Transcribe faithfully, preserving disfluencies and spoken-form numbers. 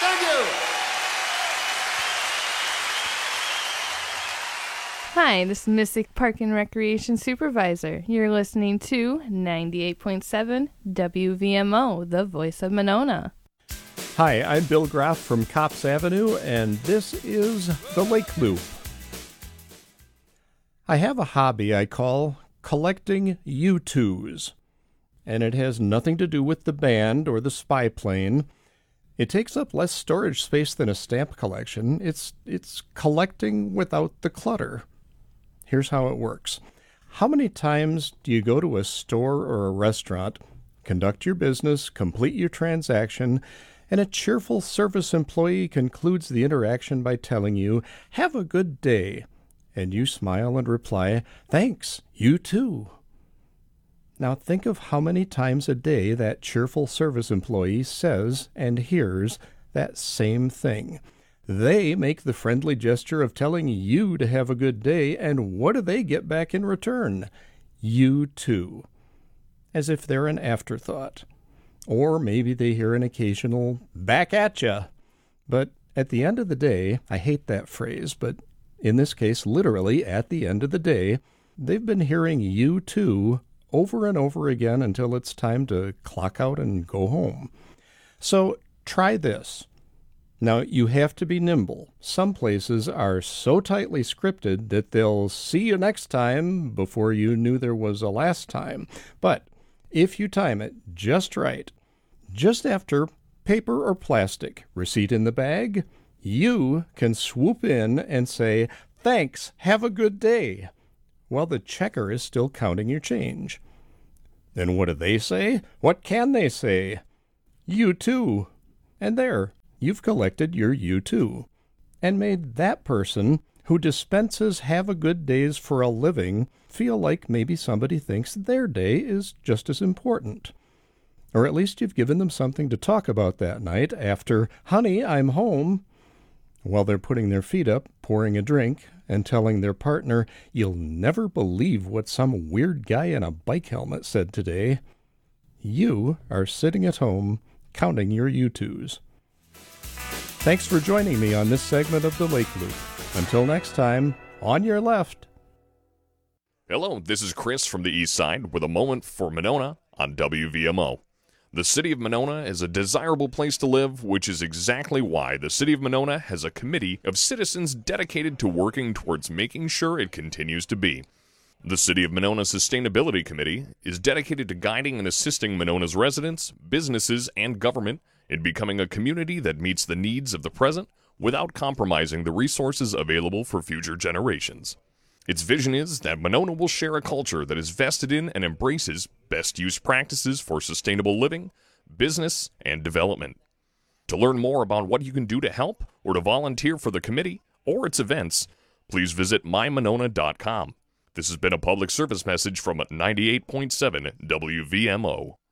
Thank you. Hi, this is Mystic Park and Recreation Supervisor. You're listening to ninety-eight point seven W V M O, the voice of Monona. Hi, I'm Bill Graff from Cops Avenue, and this is The Lake Loop. I have a hobby I call collecting U two's, and it has nothing to do with the band or the spy plane. It takes up less storage space than a stamp collection. It's, it's collecting without the clutter. Here's how it works. How many times do you go to a store or a restaurant, conduct your business, complete your transaction, and a cheerful service employee concludes the interaction by telling you, "Have a good day," and you smile and reply, "Thanks, you too." Now think of how many times a day that cheerful service employee says and hears that same thing. They make the friendly gesture of telling you to have a good day, and what do they get back in return? You too. As if they're an afterthought. Or maybe they hear an occasional "back at ya." But at the end of the day, I hate that phrase, but in this case, literally at the end of the day, they've been hearing "you too" over and over again until it's time to clock out and go home. So try this. Now, you have to be nimble. Some places are so tightly scripted that they'll see you next time before you knew there was a last time. But if you time it just right, just after paper or plastic, receipt in the bag, you can swoop in and say, "Thanks, have a good day," while the checker is still counting your change. Then what do they say? What can they say? You too. And there, you've collected your you too, and made that person who dispenses have a good days for a living feel like maybe somebody thinks their day is just as important. Or at least you've given them something to talk about that night after, "Honey, I'm home," while they're putting their feet up, pouring a drink, and telling their partner, "You'll never believe what some weird guy in a bike helmet said today." You are sitting at home counting your U twos. Thanks for joining me on this segment of the Lake Loop. Until next time, on your left. Hello, this is Chris from the East Side with a moment for Monona on W V M O. The city of Monona is a desirable place to live, which is exactly why the city of Monona has a committee of citizens dedicated to working towards making sure it continues to be. The City of Monona Sustainability Committee is dedicated to guiding and assisting Monona's residents, businesses, and government in becoming a community that meets the needs of the present without compromising the resources available for future generations. Its vision is that Monona will share a culture that is vested in and embraces best use practices for sustainable living, business, and development. To learn more about what you can do to help or to volunteer for the committee or its events, please visit my monona dot com. This has been a public service message from ninety-eight point seven W V M O.